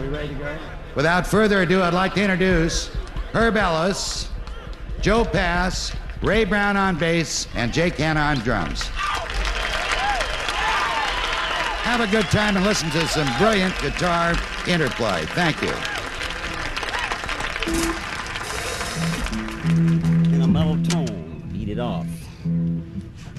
we ready to go? Without further ado, I'd like to introduce Herb Ellis, Joe Pass, Ray Brown on bass, and Jake Hanna on drums. Have a good time and listen to some brilliant guitar interplay. Thank you. In a mellow tone, beat it off.